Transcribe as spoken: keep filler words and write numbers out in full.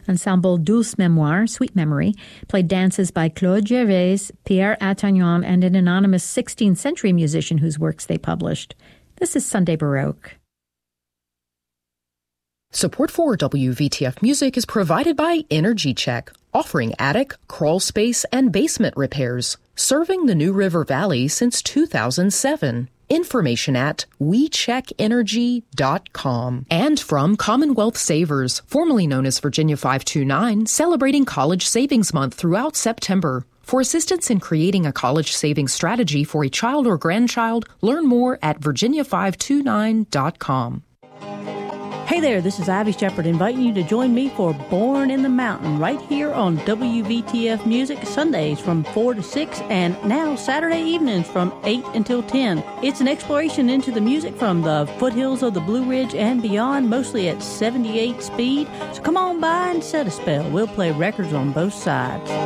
Ensemble Douce Mémoire, Sweet Memory, played dances by Claude Gervais, Pierre Attagnan, and an anonymous sixteenth century musician whose works they published. This is Sunday Baroque. Support for W V T F Music is provided by Energy Check, offering attic, crawl space, and basement repairs, serving the New River Valley since two thousand seven. Information at we check energy dot com. And from Commonwealth Savers, formerly known as Virginia five two nine, celebrating College Savings Month throughout September. For assistance in creating a college savings strategy for a child or grandchild, learn more at virginia five two nine dot com. Hey there, this is Ivy Shepherd inviting you to join me for Born in the Mountain right here on W V T F Music, Sundays from four to six and now Saturday evenings from eight until ten. It's an exploration into the music from the foothills of the Blue Ridge and beyond, mostly at seventy-eight speed. So come on by and set a spell. We'll play records on both sides.